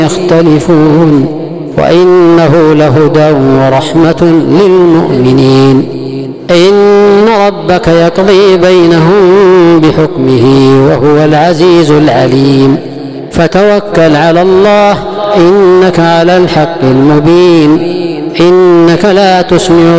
يختلفون وإنه لهدى ورحمة للمؤمنين. إن ربك يقضي بينهم بحكمه وهو العزيز العليم. فتوكل على الله إنك على الحق المبين. إنك لا تسمع